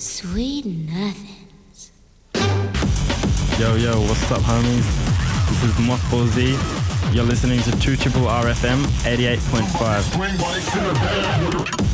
Sweet nothings. Yo, yo, what's up, homies? This is Mothball Z. You're listening to 2 RFM 88.5.